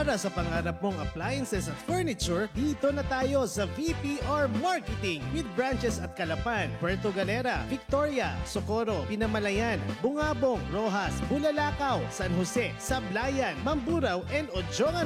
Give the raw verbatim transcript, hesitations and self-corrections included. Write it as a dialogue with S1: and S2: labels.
S1: Para sa pangarap mong appliances at furniture, dito na tayo sa V P R Marketing with branches at Calapan, Puerto Galera, Victoria, Socorro, Pinamalayan, Bungabong, Rojas, Bulalakaw, San Jose, Sablayan, Mamburao, and Ojongan.